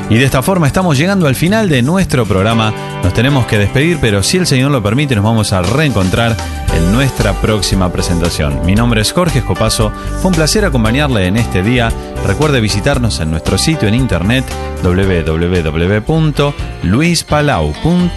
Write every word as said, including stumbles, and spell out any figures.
Y de esta forma estamos llegando al final de nuestro programa. Nos tenemos que despedir, pero si el Señor lo permite, nos vamos a reencontrar en nuestra próxima presentación. Mi nombre es Jorge Escopazo. Fue un placer acompañarle en este día. Recuerde visitarnos en nuestro sitio en internet doble u doble u doble u punto luis palau punto